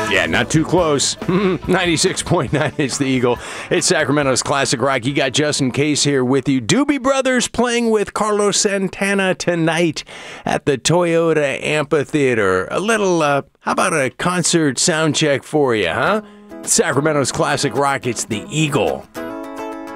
Yeah, not too close. 96.9 is the Eagle. It's Sacramento's Classic Rock. You got Justin Case here with you. Doobie Brothers playing with Carlos Santana tonight at the Toyota Amphitheater. A little, how about a concert sound check for you, huh? Sacramento's Classic Rock. It's the Eagle.